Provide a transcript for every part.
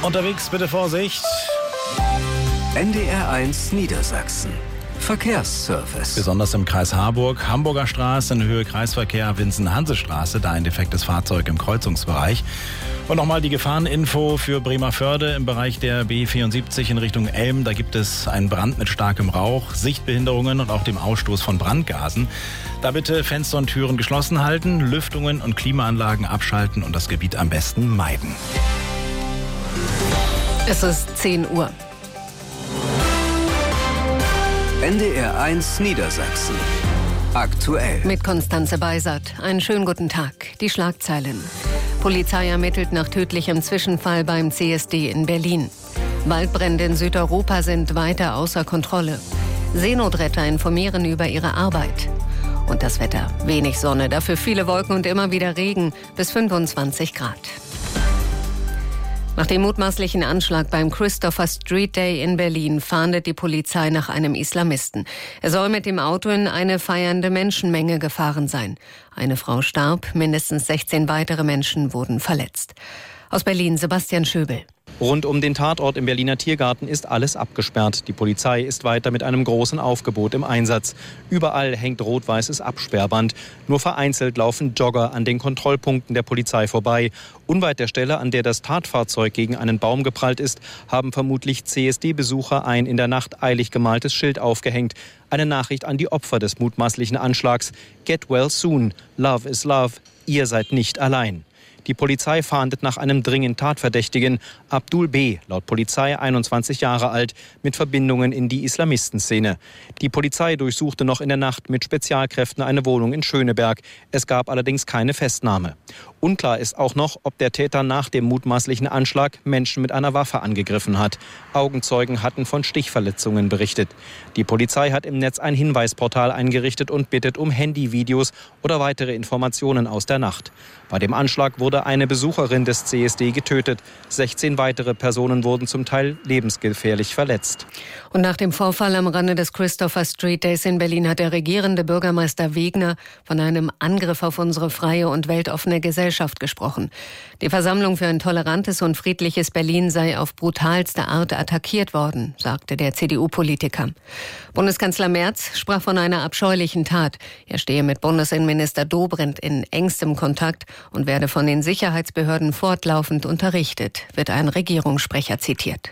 Unterwegs bitte Vorsicht. NDR1 Niedersachsen. Verkehrsservice. Besonders im Kreis Harburg, Hamburger Straße in Höhe Kreisverkehr, Winsen-Hanse-Straße, da ein defektes Fahrzeug im Kreuzungsbereich. Und nochmal die Gefahreninfo für Bremervörde im Bereich der B74 in Richtung Elm. Da gibt es einen Brand mit starkem Rauch, Sichtbehinderungen und auch dem Ausstoß von Brandgasen. Da bitte Fenster und Türen geschlossen halten, Lüftungen und Klimaanlagen abschalten und das Gebiet am besten meiden. Es ist 10 Uhr. NDR1 Niedersachsen. Aktuell. Mit Konstanze Beisert. Einen schönen guten Tag. Die Schlagzeilen. Polizei ermittelt nach tödlichem Zwischenfall beim CSD in Berlin. Waldbrände in Südeuropa sind weiter außer Kontrolle. Seenotretter informieren über ihre Arbeit. Und das Wetter. Wenig Sonne, dafür viele Wolken und immer wieder Regen bis 25 Grad. Nach dem mutmaßlichen Anschlag beim Christopher Street Day in Berlin fahndet die Polizei nach einem Islamisten. Er soll mit dem Auto in eine feiernde Menschenmenge gefahren sein. Eine Frau starb, mindestens 16 weitere Menschen wurden verletzt. Aus Berlin Sebastian Schöbel. Rund um den Tatort im Berliner Tiergarten ist alles abgesperrt. Die Polizei ist weiter mit einem großen Aufgebot im Einsatz. Überall hängt rot-weißes Absperrband. Nur vereinzelt laufen Jogger an den Kontrollpunkten der Polizei vorbei. Unweit der Stelle, an der das Tatfahrzeug gegen einen Baum geprallt ist, haben vermutlich CSD-Besucher ein in der Nacht eilig gemaltes Schild aufgehängt. Eine Nachricht an die Opfer des mutmaßlichen Anschlags. Get well soon. Love is love. Ihr seid nicht allein. Die Polizei fahndet nach einem dringend Tatverdächtigen, Abdul B., laut Polizei 21 Jahre alt, mit Verbindungen in die Islamistenszene. Die Polizei durchsuchte noch in der Nacht mit Spezialkräften eine Wohnung in Schöneberg. Es gab allerdings keine Festnahme. Unklar ist auch noch, ob der Täter nach dem mutmaßlichen Anschlag Menschen mit einer Waffe angegriffen hat. Augenzeugen hatten von Stichverletzungen berichtet. Die Polizei hat im Netz ein Hinweisportal eingerichtet und bittet um Handyvideos oder weitere Informationen aus der Nacht. Bei dem Anschlag wurde eine Besucherin des CSD getötet. 16 weitere Personen wurden zum Teil lebensgefährlich verletzt. Und nach dem Vorfall am Rande des Christopher Street Days in Berlin hat der regierende Bürgermeister Wegner von einem Angriff auf unsere freie und weltoffene Gesellschaft gesprochen. Die Versammlung für ein tolerantes und friedliches Berlin sei auf brutalste Art attackiert worden, sagte der CDU-Politiker. Bundeskanzler Merz sprach von einer abscheulichen Tat. Er stehe mit Bundesinnenminister Dobrindt in engstem Kontakt und werde von den Sicherheitsbehörden fortlaufend unterrichtet, wird ein Regierungssprecher zitiert.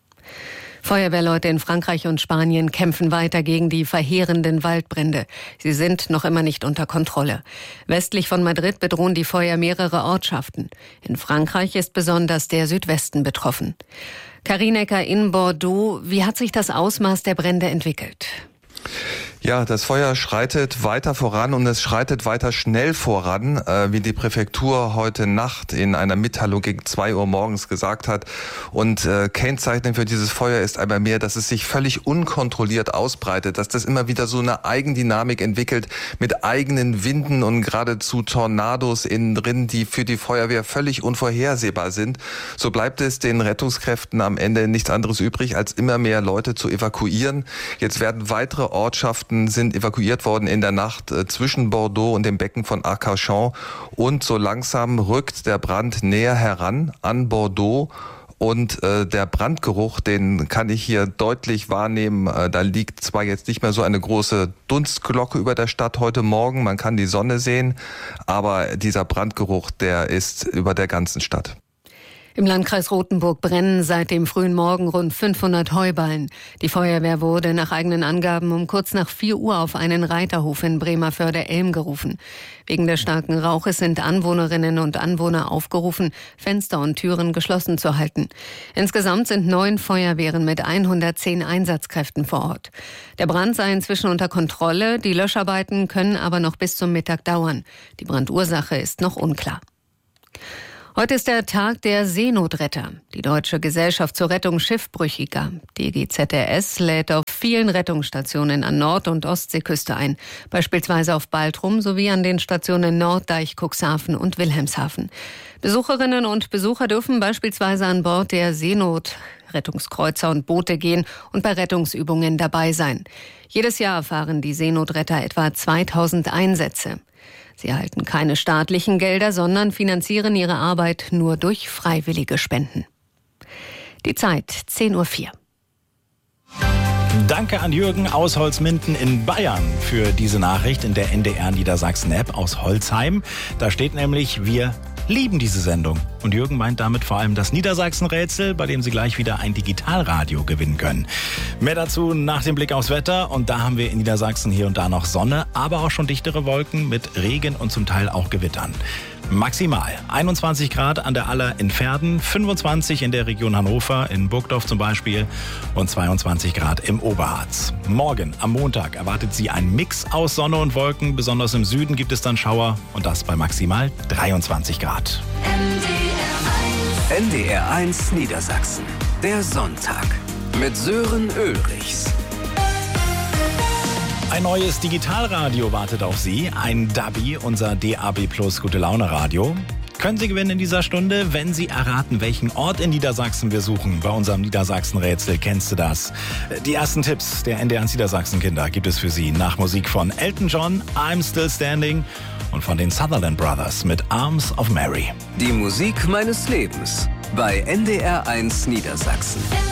Feuerwehrleute in Frankreich und Spanien kämpfen weiter gegen die verheerenden Waldbrände. Sie sind noch immer nicht unter Kontrolle. Westlich von Madrid bedrohen die Feuer mehrere Ortschaften. In Frankreich ist besonders der Südwesten betroffen. Karinecker in Bordeaux, wie hat sich das Ausmaß der Brände entwickelt? Ja, das Feuer schreitet weiter voran und es schreitet weiter schnell voran, wie die Präfektur heute Nacht in einer Mitteilung gegen 2 Uhr morgens gesagt hat. Und kennzeichnend für dieses Feuer ist einmal mehr, dass es sich völlig unkontrolliert ausbreitet, dass das immer wieder so eine Eigendynamik entwickelt mit eigenen Winden und geradezu Tornados innen drin, die für die Feuerwehr völlig unvorhersehbar sind. So bleibt es den Rettungskräften am Ende nichts anderes übrig, als immer mehr Leute zu evakuieren. Jetzt werden weitere Ortschaften sind evakuiert worden in der Nacht zwischen Bordeaux und dem Becken von Arcachon. Und so langsam rückt der Brand näher heran an Bordeaux. Und der Brandgeruch, den kann ich hier deutlich wahrnehmen. Da liegt zwar jetzt nicht mehr so eine große Dunstglocke über der Stadt heute Morgen, man kann die Sonne sehen, aber dieser Brandgeruch, der ist über der ganzen Stadt. Im Landkreis Rothenburg brennen seit dem frühen Morgen rund 500 Heuballen. Die Feuerwehr wurde nach eigenen Angaben um kurz nach 4 Uhr auf einen Reiterhof in Bremervörde-Elm gerufen. Wegen des starken Rauches sind Anwohnerinnen und Anwohner aufgerufen, Fenster und Türen geschlossen zu halten. Insgesamt sind 9 Feuerwehren mit 110 Einsatzkräften vor Ort. Der Brand sei inzwischen unter Kontrolle, die Löscharbeiten können aber noch bis zum Mittag dauern. Die Brandursache ist noch unklar. Heute ist der Tag der Seenotretter. Die Deutsche Gesellschaft zur Rettung Schiffbrüchiger, DGZRS, lädt auf vielen Rettungsstationen an Nord- und Ostseeküste ein, beispielsweise auf Baltrum sowie an den Stationen Norddeich, Cuxhaven und Wilhelmshaven. Besucherinnen und Besucher dürfen beispielsweise an Bord der Seenotrettungskreuzer und Boote gehen und bei Rettungsübungen dabei sein. Jedes Jahr fahren die Seenotretter etwa 2000 Einsätze. Sie erhalten keine staatlichen Gelder, sondern finanzieren ihre Arbeit nur durch freiwillige Spenden. Die Zeit 10:04 Uhr. Danke an Jürgen aus Holzminden in Bayern für diese Nachricht in der NDR Niedersachsen-App aus Holzheim. Da steht nämlich, wir lieben diese Sendung. Und Jürgen meint damit vor allem das Niedersachsen-Rätsel, bei dem Sie gleich wieder ein Digitalradio gewinnen können. Mehr dazu nach dem Blick aufs Wetter. Und da haben wir in Niedersachsen hier und da noch Sonne, aber auch schon dichtere Wolken mit Regen und zum Teil auch Gewittern. Maximal 21 Grad an der Aller in Verden, 25 in der Region Hannover, in Burgdorf zum Beispiel und 22 Grad im Oberharz. Morgen am Montag erwartet Sie ein Mix aus Sonne und Wolken. Besonders im Süden gibt es dann Schauer und das bei maximal 23 Grad. NDR1 Niedersachsen. Der Sonntag mit Sören Ulrichs. Ein neues Digitalradio wartet auf Sie, ein DABI, unser DAB Plus Gute-Laune-Radio. Können Sie gewinnen in dieser Stunde, wenn Sie erraten, welchen Ort in Niedersachsen wir suchen. Bei unserem Niedersachsen-Rätsel kennst du das. Die ersten Tipps der NDR1 Niedersachsen-Kinder gibt es für Sie nach Musik von Elton John, I'm Still Standing und von den Sutherland Brothers mit Arms of Mary. Die Musik meines Lebens bei NDR1 Niedersachsen.